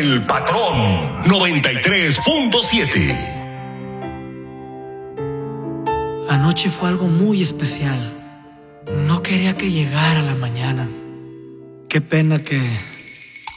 El Patrón 93.7. Anoche fue algo muy especial. No quería que llegara la mañana. Qué pena que